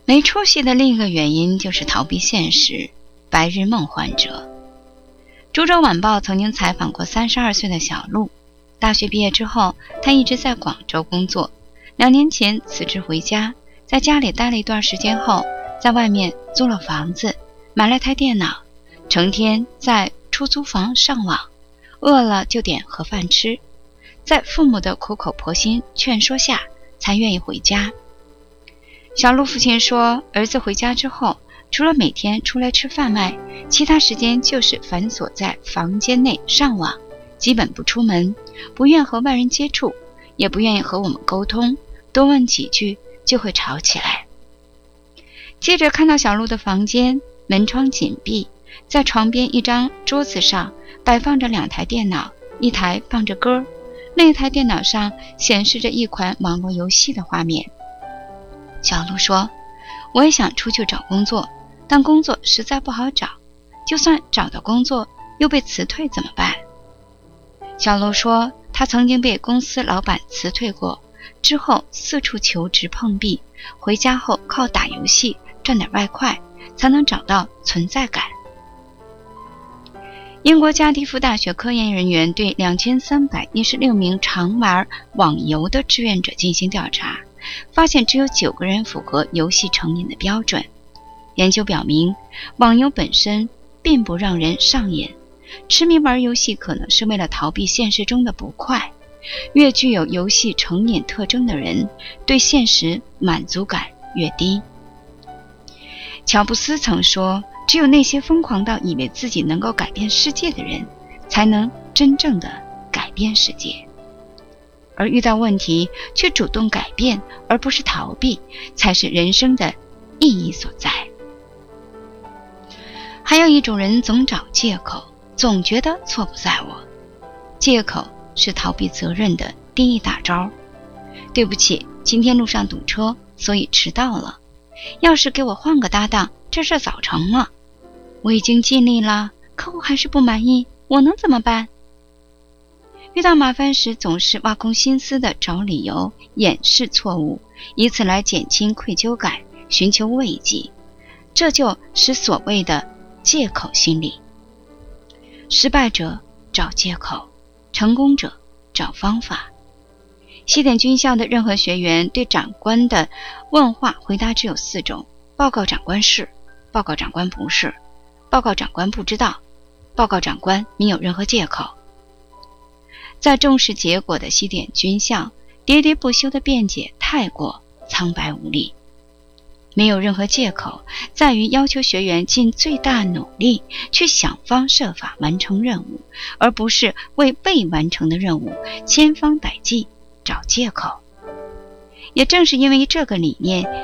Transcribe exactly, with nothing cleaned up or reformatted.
没出息的另一个原因就是逃避现实，白日梦患者。株洲晚报曾经采访过三十二岁的小陆，大学毕业之后，他一直在广州工作，两年前辞职回家，在家里待了一段时间后，在外面租了房子，买了台电脑，成天在出租房上网，饿了就点盒饭吃，在父母的苦口婆心劝说下才愿意回家。小陆父亲说，儿子回家之后，除了每天出来吃饭外，其他时间就是反锁在房间内上网，基本不出门，不愿和外人接触，也不愿意和我们沟通，多问几句就会吵起来。接着看到小陆的房间门窗紧闭，在床边一张桌子上摆放着两台电脑，一台放着歌，另一台电脑上显示着一款网络游戏的画面。小陆说，我也想出去找工作，但工作实在不好找，就算找到工作又被辞退怎么办？小陆说，他曾经被公司老板辞退过，之后四处求职碰壁，回家后靠打游戏赚点外快，才能找到存在感。英国加迪夫大学科研人员对两千三百一十六名常玩网游的志愿者进行调查，发现只有九个人符合游戏成瘾的标准。研究表明，网游本身并不让人上瘾，痴迷玩游戏可能是为了逃避现实中的不快。越具有游戏成瘾特征的人，对现实满足感越低。乔布斯曾说，只有那些疯狂到以为自己能够改变世界的人，才能真正的改变世界。而遇到问题却主动改变，而不是逃避，才是人生的意义所在。还有一种人总找借口，总觉得错不在我。借口是逃避责任的第一大招。对不起，今天路上堵车，所以迟到了。要是给我换个搭档，这事早成了。我已经尽力了，客户还是不满意，我能怎么办？遇到麻烦时总是挖空心思的找理由掩饰错误，以此来减轻愧疚感，寻求慰藉，这就是所谓的借口心理。失败者找借口，成功者找方法。西点军校的任何学员对长官的问话回答只有四种：报告长官是，报告长官不是，报告长官不知道，报告长官没有任何借口。在重视结果的西点军校，喋喋不休的辩解太过苍白无力。没有任何借口在于要求学员尽最大努力去想方设法完成任务，而不是为未完成的任务千方百计找借口。也正是因为这个理念，